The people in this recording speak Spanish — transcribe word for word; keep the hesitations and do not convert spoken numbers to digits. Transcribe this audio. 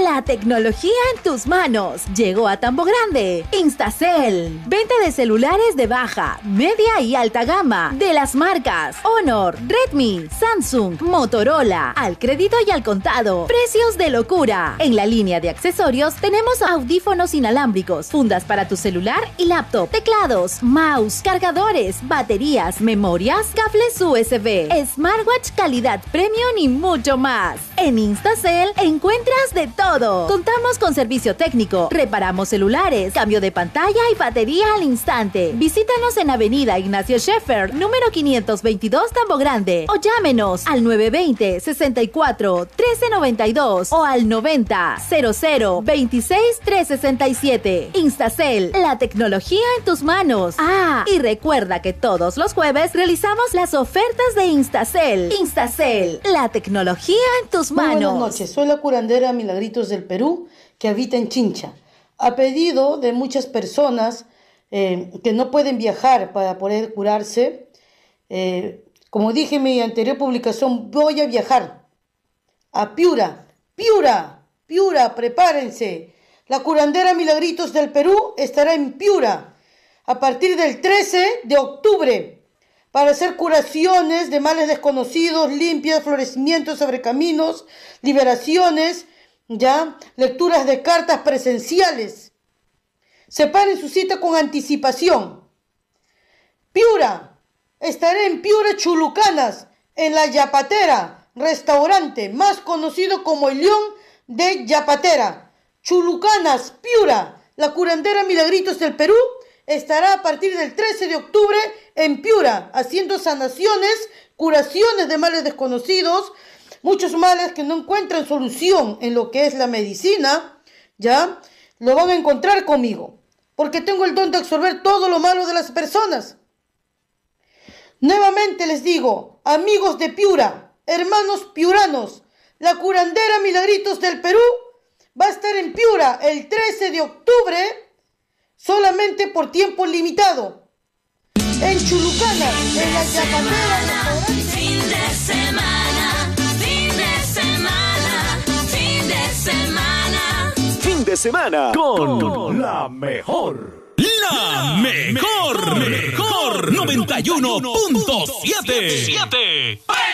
La tecnología en tus manos. Llegó a Tambo Grande. Instacel. Venta de celulares de baja, media y alta gama. De las marcas Honor, Redmi, Samsung, Motorola. Al crédito y al contado. Precios de locura. En la línea de accesorios tenemos audífonos inalámbricos, fundas para tu celular y laptop, teclados, mouse, cargadores, baterías, memorias, cables U S B, smartwatch calidad premium y mucho más. En Instacel encuentras de todo. Contamos con servicio técnico, reparamos celulares, cambio de pantalla y batería al instante. Visítanos en Avenida Ignacio Scheffer, número quinientos veintidós, Tambo Grande, o llámenos al nueve dos cero, sesenta y cuatro, trece noventa y dos o al noventa, cero cero, veintiséis, trescientos sesenta y siete. Instacel, la tecnología en tus manos. Ah, y recuerda que todos los jueves realizamos las ofertas de Instacel. Instacel, la tecnología en tus manos. Muy buenas noches, soy la curandera Milagritos del Perú, que habita en Chincha. A pedido de muchas personas eh, que no pueden viajar para poder curarse, eh, como dije en mi anterior publicación, voy a viajar a Piura, Piura, Piura, prepárense. La curandera Milagritos del Perú estará en Piura a partir del trece de octubre para hacer curaciones de males desconocidos, limpias, florecimientos sobre caminos, liberaciones, ya, lecturas de cartas presenciales. Separen su cita con anticipación. Piura, estaré en Piura, Chulucanas, en La Yapatera, restaurante más conocido como el León de Yapatera. Chulucanas, Piura, la curandera Milagritos del Perú estará a partir del trece de octubre en Piura, haciendo sanaciones, curaciones de males desconocidos, muchos males que no encuentran solución en lo que es la medicina, ya, lo van a encontrar conmigo, porque tengo el don de absorber todo lo malo de las personas. Nuevamente les digo, amigos de Piura, hermanos piuranos, la curandera Milagritos del Perú va a estar en Piura el trece de octubre, solamente por tiempo limitado. En Chulucana, en La Yapatera. Fin de semana, fin de semana, fin de semana. Fin de semana con, con la mejor. La mejor, mejor, noventa y uno punto siete.